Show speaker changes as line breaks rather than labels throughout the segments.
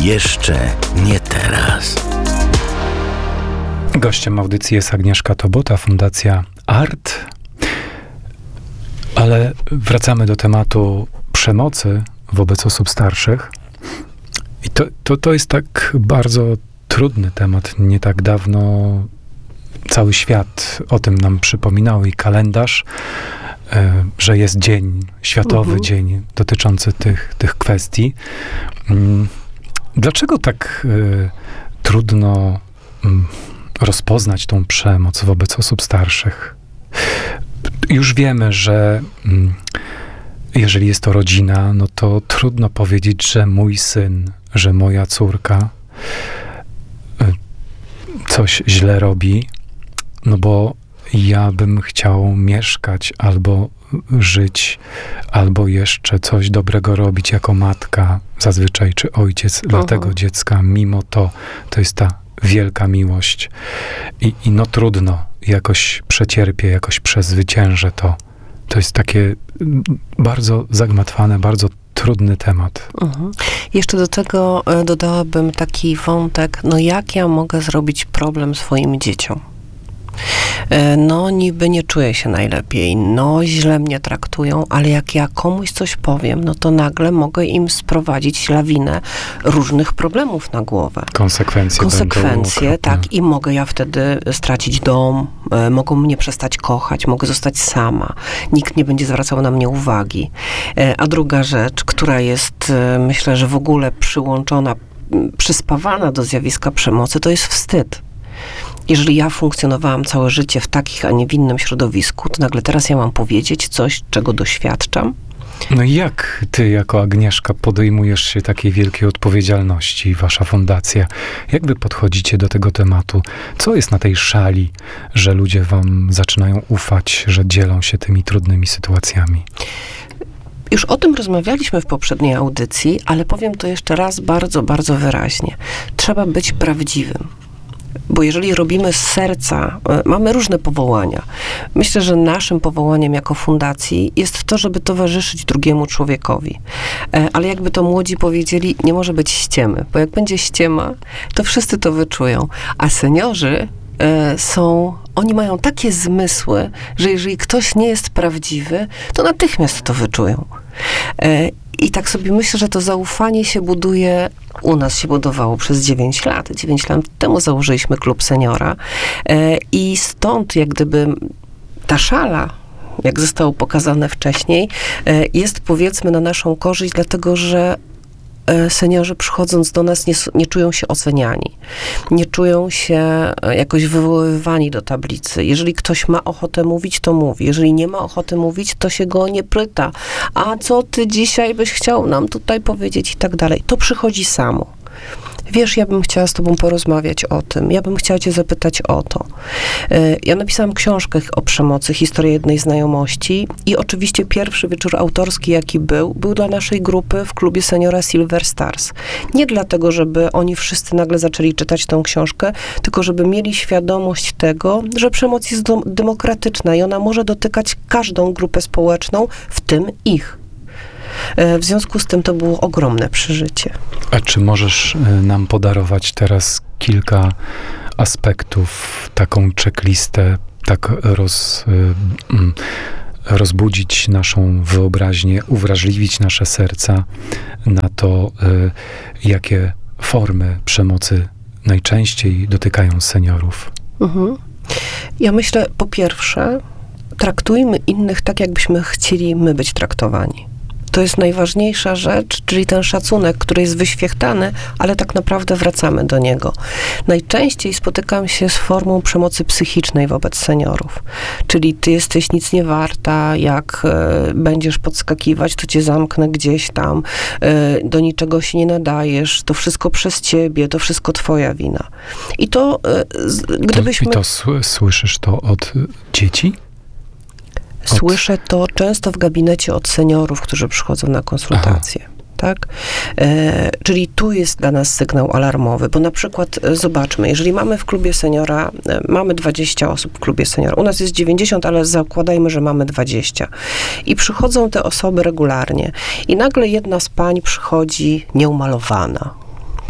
Jeszcze nie teraz.
Gościem audycji jest Agnieszka Tobota, Fundacja ART. Ale wracamy do tematu przemocy wobec osób starszych. I to jest tak bardzo trudny temat. Nie tak dawno cały świat o tym nam przypominał i kalendarz, że jest dzień, światowy dzień dotyczący tych kwestii. Dlaczego tak trudno rozpoznać tą przemoc wobec osób starszych? Już wiemy, że jeżeli jest to rodzina, no to trudno powiedzieć, że mój syn, że moja córka coś źle robi, no bo ja bym chciał mieszkać albo żyć, albo jeszcze coś dobrego robić jako matka zazwyczaj, czy ojciec dla tego dziecka. Mimo to jest ta wielka miłość. I no trudno, jakoś przecierpię, jakoś przezwyciężę to. To jest takie bardzo zagmatwane, bardzo trudny temat.
Jeszcze do tego dodałabym taki wątek, no jak ja mogę zrobić problem swoim dzieciom? No niby nie czuję się najlepiej, no źle mnie traktują, ale jak ja komuś coś powiem, no to nagle mogę im sprowadzić lawinę różnych problemów na głowę. Konsekwencje, tak, i mogę ja wtedy stracić dom, mogą mnie przestać kochać, mogę zostać sama, nikt nie będzie zwracał na mnie uwagi. A druga rzecz, która jest, myślę, że w ogóle przyłączona, przyspawana do zjawiska przemocy, to jest wstyd. Jeżeli ja funkcjonowałam całe życie w takich, a nie w innym środowisku, to nagle teraz ja mam powiedzieć coś, czego doświadczam.
No i jak ty jako Agnieszka podejmujesz się takiej wielkiej odpowiedzialności, wasza fundacja? Jak wy podchodzicie do tego tematu? Co jest na tej szali, że ludzie wam zaczynają ufać, że dzielą się tymi trudnymi sytuacjami?
Już o tym rozmawialiśmy w poprzedniej audycji, ale powiem to jeszcze raz bardzo, bardzo wyraźnie. Trzeba być prawdziwym. Bo jeżeli robimy z serca, mamy różne powołania. Myślę, że naszym powołaniem jako fundacji jest to, żeby towarzyszyć drugiemu człowiekowi. Ale jakby to młodzi powiedzieli, nie może być ściemy, bo jak będzie ściema, to wszyscy to wyczują. A seniorzy oni mają takie zmysły, że jeżeli ktoś nie jest prawdziwy, to natychmiast to wyczują. I tak sobie myślę, że to zaufanie się buduje, u nas się budowało przez 9 lat. 9 lat temu założyliśmy Klub Seniora i stąd jak gdyby ta szala, jak zostało pokazane wcześniej, jest powiedzmy na naszą korzyść, dlatego że seniorzy przychodząc do nas nie czują się oceniani. Nie czują się jakoś wywoływani do tablicy. Jeżeli ktoś ma ochotę mówić, to mówi. Jeżeli nie ma ochoty mówić, to się go nie pyta. A co ty dzisiaj byś chciał nam tutaj powiedzieć i tak dalej. To przychodzi samo. Wiesz, ja bym chciała z tobą porozmawiać o tym. Ja bym chciała cię zapytać o to. Ja napisałam książkę o przemocy, historię jednej znajomości i oczywiście pierwszy wieczór autorski, jaki był dla naszej grupy w klubie seniora Silver Stars. Nie dlatego, żeby oni wszyscy nagle zaczęli czytać tą książkę, tylko żeby mieli świadomość tego, że przemoc jest demokratyczna i ona może dotykać każdą grupę społeczną, w tym ich. W związku z tym to było ogromne przeżycie.
A czy możesz nam podarować teraz kilka aspektów, taką checklistę, tak rozbudzić naszą wyobraźnię, uwrażliwić nasze serca na to, jakie formy przemocy najczęściej dotykają seniorów?
Ja myślę, po pierwsze, traktujmy innych tak, jakbyśmy chcieli my być traktowani. To jest najważniejsza rzecz, czyli ten szacunek, który jest wyświechtany, ale tak naprawdę wracamy do niego. Najczęściej spotykam się z formą przemocy psychicznej wobec seniorów. Czyli ty jesteś nic nie warta, jak będziesz podskakiwać, to cię zamknę gdzieś tam, do niczego się nie nadajesz, to wszystko przez ciebie, to wszystko twoja wina. I to gdybyśmy...
Słyszysz to od dzieci?
Słyszę to często w gabinecie od seniorów, którzy przychodzą na konsultacje. Tak? Czyli tu jest dla nas sygnał alarmowy, bo na przykład zobaczmy, jeżeli mamy w klubie seniora, mamy 20 osób w klubie seniora, u nas jest 90, ale zakładajmy, że mamy 20 i przychodzą te osoby regularnie i nagle jedna z pań przychodzi nieumalowana,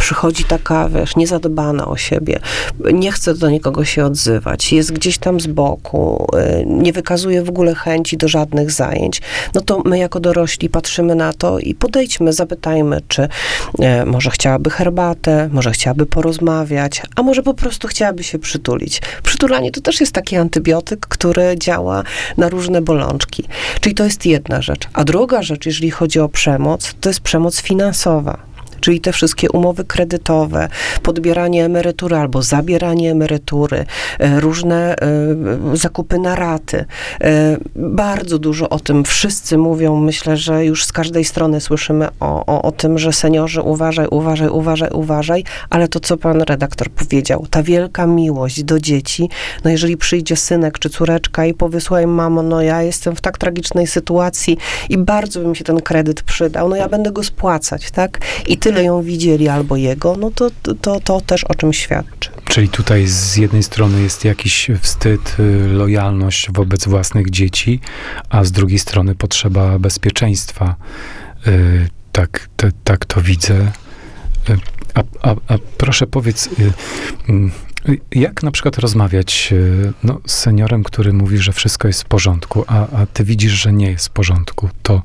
przychodzi taka, wiesz, niezadbana o siebie, nie chce do nikogo się odzywać, jest gdzieś tam z boku, nie wykazuje w ogóle chęci do żadnych zajęć, no to my jako dorośli patrzymy na to i podejdźmy, zapytajmy, czy może chciałaby herbatę, może chciałaby porozmawiać, a może po prostu chciałaby się przytulić. Przytulanie to też jest taki antybiotyk, który działa na różne bolączki. Czyli to jest jedna rzecz. A druga rzecz, jeżeli chodzi o przemoc, to jest przemoc finansowa. Czyli te wszystkie umowy kredytowe, podbieranie emerytury albo zabieranie emerytury, różne zakupy na raty. Bardzo dużo o tym wszyscy mówią. Myślę, że już z każdej strony słyszymy o tym, że seniorzy uważaj, ale to, co pan redaktor powiedział, ta wielka miłość do dzieci, no jeżeli przyjdzie synek czy córeczka i powie, słuchaj mamo, no ja jestem w tak tragicznej sytuacji i bardzo by mi się ten kredyt przydał, no ja będę go spłacać, tak? I tyle ją widzieli albo jego, no to też o czym świadczy.
Czyli tutaj z jednej strony jest jakiś wstyd, lojalność wobec własnych dzieci, a z drugiej strony potrzeba bezpieczeństwa. Tak to widzę. A proszę powiedz, jak na przykład rozmawiać z seniorem, który mówi, że wszystko jest w porządku, a ty widzisz, że nie jest w porządku, to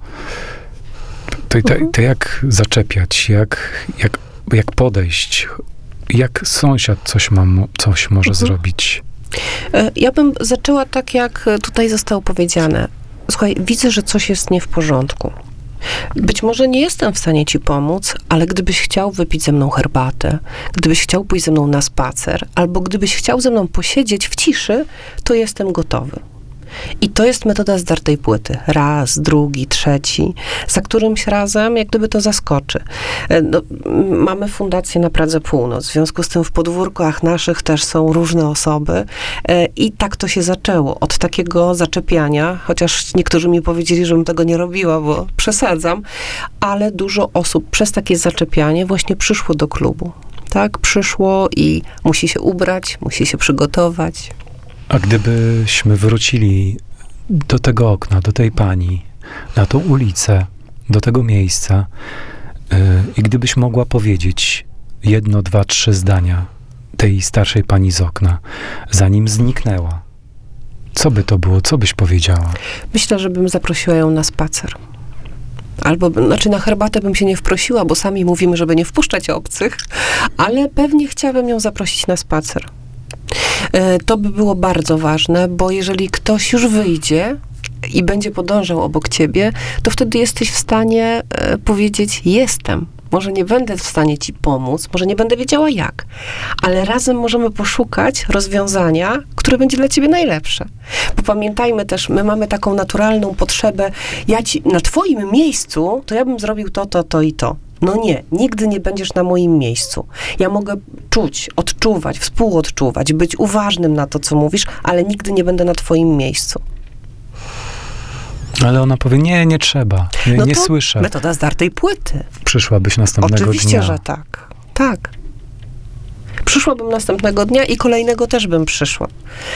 jak zaczepiać, jak podejść, jak sąsiad coś może zrobić?
Ja bym zaczęła tak, jak tutaj zostało powiedziane. Słuchaj, widzę, że coś jest nie w porządku. Być może nie jestem w stanie ci pomóc, ale gdybyś chciał wypić ze mną herbatę, gdybyś chciał pójść ze mną na spacer, albo gdybyś chciał ze mną posiedzieć w ciszy, to jestem gotowy. I to jest metoda zdartej płyty. Raz, drugi, trzeci, za którymś razem jak gdyby to zaskoczy. No, mamy fundację na Pradze Północ, w związku z tym w podwórkach naszych też są różne osoby i tak to się zaczęło. Od takiego zaczepiania, chociaż niektórzy mi powiedzieli, żebym tego nie robiła, bo przesadzam, ale dużo osób przez takie zaczepianie właśnie przyszło do klubu. Tak, przyszło i musi się ubrać, musi się przygotować.
A gdybyśmy wrócili do tego okna, do tej pani, na tą ulicę, do tego miejsca i gdybyś mogła powiedzieć 1, 2, 3 zdania tej starszej pani z okna, zanim zniknęła, co by to było? Co byś powiedziała?
Myślę, że bym zaprosiła ją na spacer. Albo, na herbatę bym się nie wprosiła, bo sami mówimy, żeby nie wpuszczać obcych, ale pewnie chciałabym ją zaprosić na spacer. To by było bardzo ważne, bo jeżeli ktoś już wyjdzie i będzie podążał obok ciebie, to wtedy jesteś w stanie powiedzieć, jestem. Może nie będę w stanie ci pomóc, może nie będę wiedziała jak, ale razem możemy poszukać rozwiązania, które będzie dla ciebie najlepsze. Bo pamiętajmy też, my mamy taką naturalną potrzebę, na twoim miejscu, to ja bym zrobił to i to. No nie, nigdy nie będziesz na moim miejscu. Ja mogę czuć, odczuwać, współodczuwać, być uważnym na to, co mówisz, ale nigdy nie będę na twoim miejscu.
Ale ona powie, nie trzeba, nie słyszę.
Metoda zdartej płyty.
Przyszłabyś następnego dnia.
Oczywiście, że tak. Tak. Przyszłabym następnego dnia i kolejnego też bym przyszła.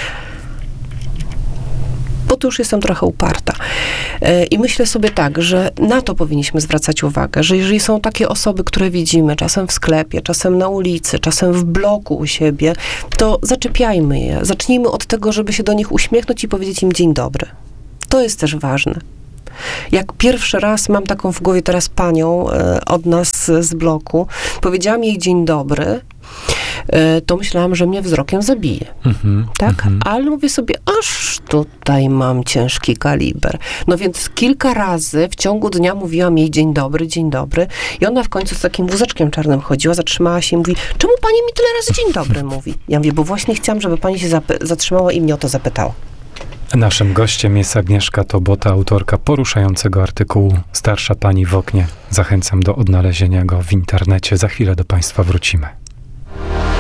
Bo tu już jestem trochę uparta. I myślę sobie tak, że na to powinniśmy zwracać uwagę, że jeżeli są takie osoby, które widzimy, czasem w sklepie, czasem na ulicy, czasem w bloku u siebie, to zaczepiajmy je. Zacznijmy od tego, żeby się do nich uśmiechnąć i powiedzieć im dzień dobry. To jest też ważne. Jak pierwszy raz, mam taką w głowie teraz panią od nas z bloku, powiedziałam jej dzień dobry, to myślałam, że mnie wzrokiem zabije. Tak? Ale mówię sobie, aż tutaj mam ciężki kaliber. No więc kilka razy w ciągu dnia mówiłam jej dzień dobry i ona w końcu z takim wózeczkiem czarnym chodziła, zatrzymała się i mówi, czemu pani mi tyle razy dzień dobry mówi? Ja mówię, bo właśnie chciałam, żeby pani się zatrzymała i mnie o to zapytała.
Naszym gościem jest Agnieszka Tobota, autorka poruszającego artykułu Starsza pani w oknie. Zachęcam do odnalezienia go w internecie. Za chwilę do państwa wrócimy.